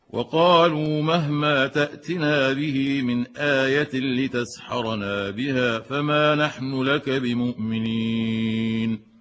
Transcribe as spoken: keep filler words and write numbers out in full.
وقالوا مهما تأتنا به من آية لتسحرنا بها فما نحن لك بمؤمنين.